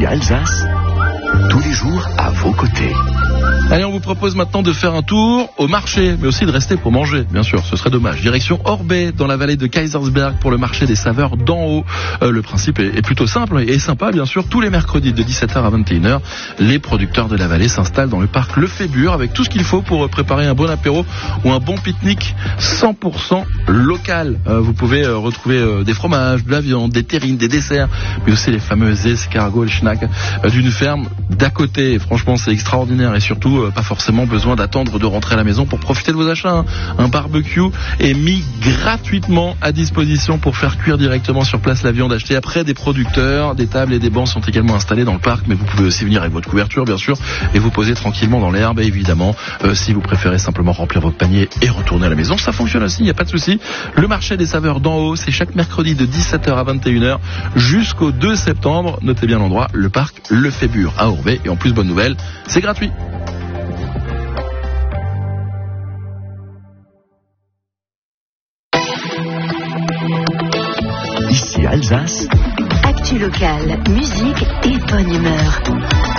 Ici Alsace, tous les jours à vos côtés. Allez, on vous propose maintenant de faire un tour au marché, mais aussi de rester pour manger, bien sûr, ce serait dommage. Direction Orbey, dans la vallée de Kaisersberg, pour le marché des saveurs d'en haut. Le principe est plutôt simple et sympa, bien sûr. Tous les mercredis de 17h à 21h, les producteurs de la vallée s'installent dans le parc Le Fébure avec tout ce qu'il faut pour préparer un bon apéro ou un bon pique-nique 100% local. Vous pouvez retrouver des fromages, de la viande, des terrines, des desserts, mais aussi les fameux escargots, les schnack d'une ferme d'à côté. Franchement, c'est extraordinaire et surtout pas forcément besoin d'attendre de rentrer à la maison pour profiter de vos achats. Un barbecue est mis gratuitement à disposition pour faire cuire directement sur place la viande achetée après des producteurs. Des tables et des bancs sont également installés dans le parc, mais vous pouvez aussi venir avec votre couverture, bien sûr, et vous poser tranquillement dans l'herbe. Et évidemment, si vous préférez simplement remplir votre panier et retourner à la maison, ça fonctionne aussi, il n'y a pas de souci. Le marché des saveurs d'en haut, c'est chaque mercredi de 17h à 21h jusqu'au 2 septembre. Notez bien l'endroit, le parc Le Fébure à Orbey. Et en plus, bonne nouvelle, c'est gratuit. Ici Alsace, actu locale, musique et bonne humeur.